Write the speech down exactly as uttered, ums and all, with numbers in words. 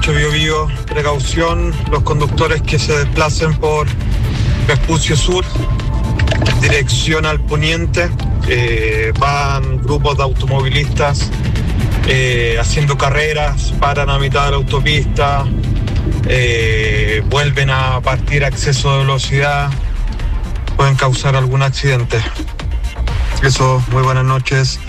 ocho Biobío, precaución, los conductores que se desplacen por Vespucio Sur, dirección al poniente, eh, van grupos de automovilistas eh, haciendo carreras, paran a mitad de la autopista, eh, vuelven a partir a exceso de velocidad, pueden causar algún accidente. Eso, muy buenas noches.